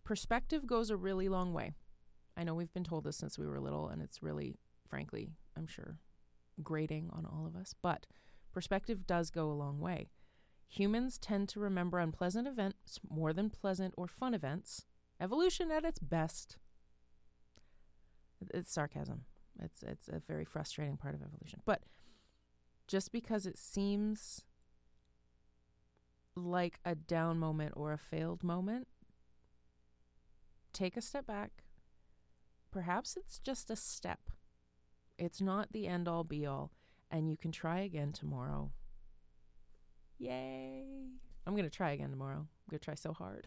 Perspective goes a really long way. I know we've been told this since we were little, and it's really, frankly, I'm sure, grating on all of us. But perspective does go a long way. Humans tend to remember unpleasant events more than pleasant or fun events. Evolution at its best. It's sarcasm. It's a very frustrating part of evolution. But just because it seems like a down moment or a failed moment, take a step back. Perhaps it's just a step. It's not the end all be all, and you can try again tomorrow. Yay. I'm going to try again tomorrow. I'm going to try so hard.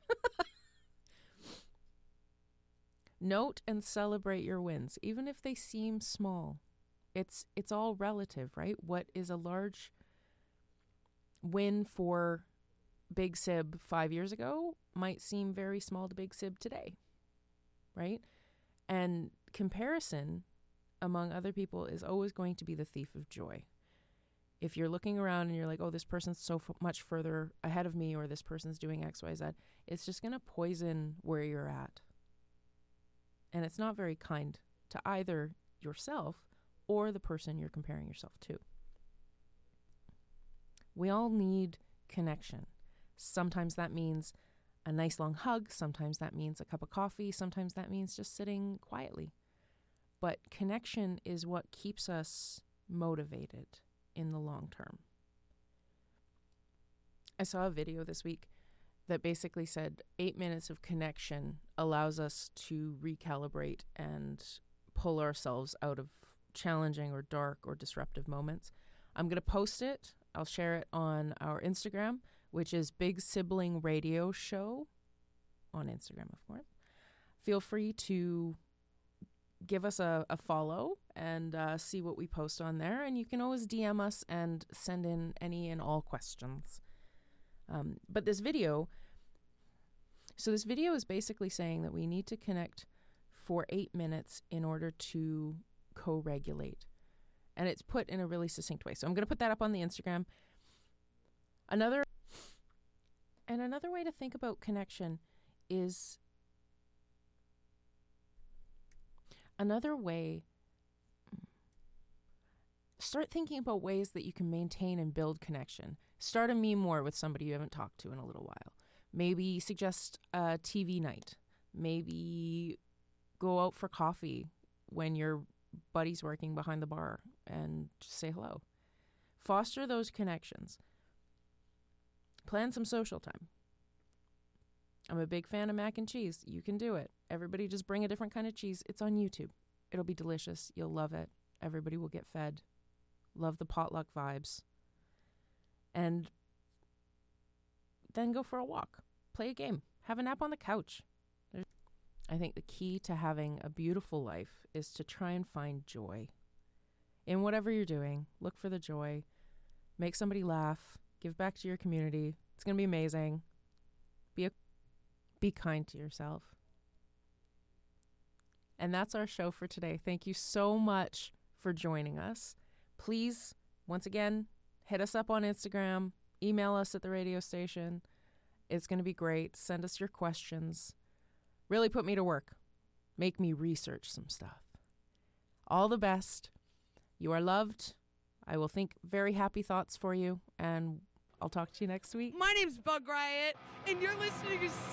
Note and celebrate your wins, even if they seem small. It's all relative, right? What is a large win for Big Sib 5 years ago might seem very small to Big Sib today, right? And comparison among other people is always going to be the thief of joy. If you're looking around and you're like, oh, this person's so much further ahead of me, or this person's doing X, Y, Z, it's just going to poison where you're at. And it's not very kind to either yourself or the person you're comparing yourself to. We all need connection. Sometimes that means a nice long hug. Sometimes that means a cup of coffee. Sometimes that means just sitting quietly. But connection is what keeps us motivated in the long term. I saw a video this week that basically said 8 minutes of connection allows us to recalibrate and pull ourselves out of challenging or dark or disruptive moments. I'm going to post it. I'll share it on our Instagram, which is Big Sibling Radio Show on Instagram, of course. Feel free to give us a follow and see what we post on there. And you can always DM us and send in any and all questions. But this video is basically saying that we need to connect for 8 minutes in order to co-regulate. And it's put in a really succinct way. So I'm going to put that up on the Instagram. Another way to think about connection is start thinking about ways that you can maintain and build connection. Start a meme war with somebody you haven't talked to in a little while. Maybe suggest a TV night. Maybe go out for coffee when your buddy's working behind the bar and just say hello. Foster those connections. Plan some social time. I'm a big fan of mac and cheese. You can do it. Everybody just bring a different kind of cheese. It's on YouTube. It'll be delicious. You'll love it. Everybody will get fed. Love the potluck vibes. And then go for a walk. Play a game. Have a nap on the couch. I think the key to having a beautiful life is to try and find joy. In whatever you're doing, look for the joy. Make somebody laugh. Give back to your community. It's going to be amazing. Be kind to yourself. And that's our show for today. Thank you so much for joining us. Please, once again, hit us up on Instagram. Email us at the radio station. It's going to be great. Send us your questions. Really put me to work. Make me research some stuff. All the best. You are loved. I will think very happy thoughts for you, and I'll talk to you next week. My name's Bug Riot, and you're listening to